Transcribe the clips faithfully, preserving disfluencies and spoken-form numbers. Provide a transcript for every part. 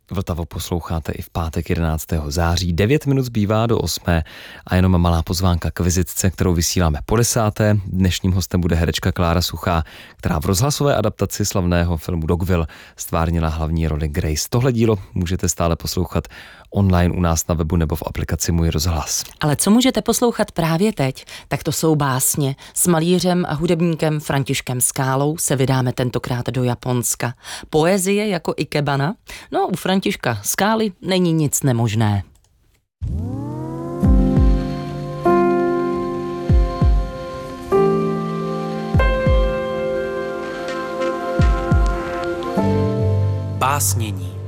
Vltavu posloucháte i v pátek jedenáctého září. devět minut zbývá do osmé a jenom malá pozvánka k vizitce, kterou vysíláme po desáté. Dnešním hostem bude herečka Klára Suchá, která v rozhlasové adaptaci slavného filmu Dogville stvárnila hlavní roli Grace. Tohle dílo můžete stále poslouchat online u nás na webu nebo v aplikaci Můj rozhlas. Ale co můžete poslouchat právě teď, tak to jsou básně. S malířem a hudebníkem Františkem Skálou se vydáme tentokrát do Japonska. Poezie jako ikebana? No, u Františka Skály není nic nemožné. Básnění.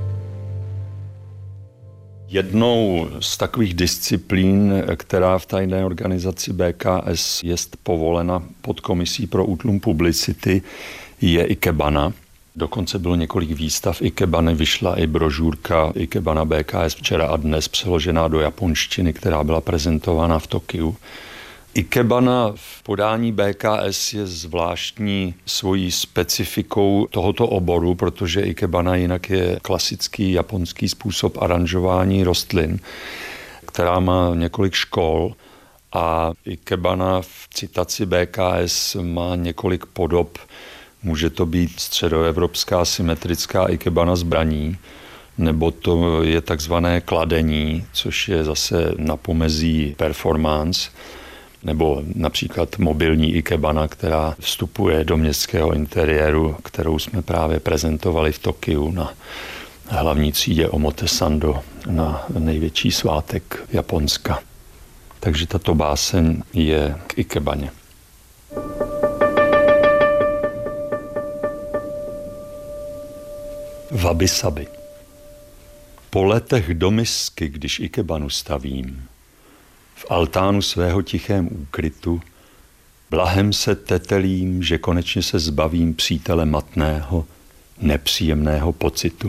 Jednou z takových disciplín, která v tajné organizaci B K S je povolena pod komisí pro útlum publicity, je ikebana. Dokonce bylo několik výstav ikebany, vyšla i brožurka Ikebana B K S včera a dnes přeložená do japonštiny, která byla prezentována v Tokiu. Ikebana v podání B K S je zvláštní svojí specifikou tohoto oboru, protože ikebana jinak je klasický japonský způsob aranžování rostlin, která má několik škol a ikebana v citaci B K S má několik podob. Může to být středoevropská symetrická ikebana zbraní, nebo to je takzvané kladení, což je zase na pomezí performance, nebo například mobilní ikebana, která vstupuje do městského interiéru, kterou jsme právě prezentovali v Tokiu na hlavní třídě Omotesando na největší svátek Japonska. Takže tato báseň je k ikebaně. Wabi-sabi. Po letech do misky, když ikebanu stavím, v altánu svého tichém úkrytu, blahem se tetelím, že konečně se zbavím přítele matného, nepříjemného pocitu.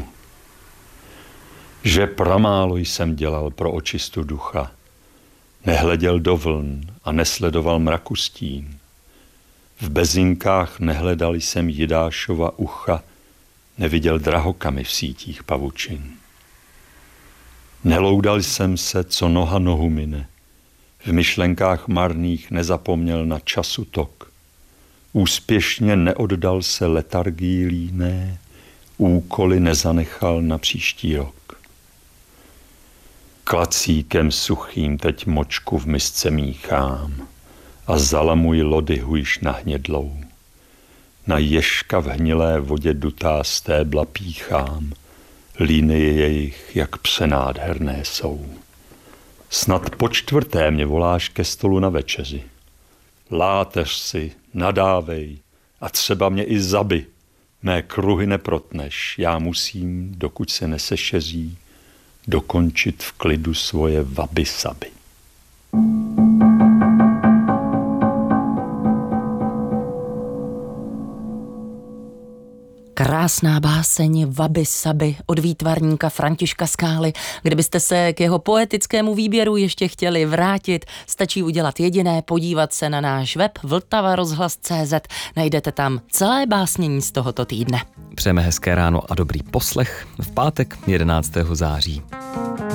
Že pramálo jsem dělal pro očistu ducha, nehleděl do vln a nesledoval mraku stín. V bezinkách nehledal jsem Jidášova ucha, neviděl drahokamy v sítích pavučin. Neloudal jsem se, co noha nohu mine, v myšlenkách marných nezapomněl na času tok. Úspěšně neoddal se letargii líné, úkoly nezanechal na příští rok. Klacíkem suchým teď močku v misce míchám a zalamuj lody hujš nahnědlou. Na ježka v hnilé vodě dutá stébla píchám, línie jejich jak přenádherné jsou. Snad po čtvrté mě voláš ke stolu na večeři. Láteř si, nadávej a třeba mě i zabi. Mé kruhy neprotneš, já musím, dokud se nesešeří, dokončit v klidu svoje wabi-sabi. Krásná báseň Wabi-sabi od výtvarníka Františka Skály. Kdybyste se k jeho poetickému výběru ještě chtěli vrátit, stačí udělat jediné, podívat se na náš web vltava rozhlas tečka cé zet. Najdete tam celé básnění z tohoto týdne. Přejeme hezké ráno a dobrý poslech v pátek jedenáctého září.